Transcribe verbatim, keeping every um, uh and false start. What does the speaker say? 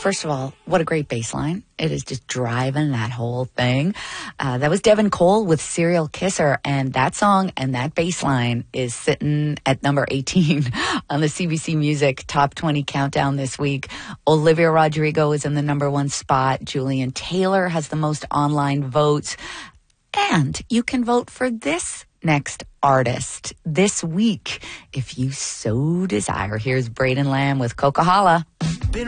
first of all, what a great bass line. It is just driving that whole thing. Uh, that was Devin Cole with Serial Kisser, and that song and that bass line is sitting at number eighteen on the C B C Music Top twenty Countdown this week. Olivia Rodrigo is in the number one spot. Julian Taylor has the most online votes. And you can vote for this next artist this week if you so desire. Here's Braden Lamb with Coca-Cola.